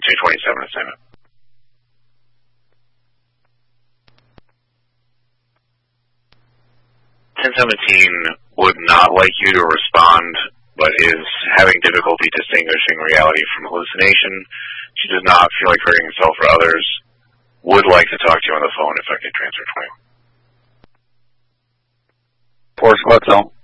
227 assignment. Would not like you to respond, but is having difficulty distinguishing reality from hallucination. She does not feel like hurting herself or others. Would like to talk to you on the phone if I could transfer 20. Force Quetzal.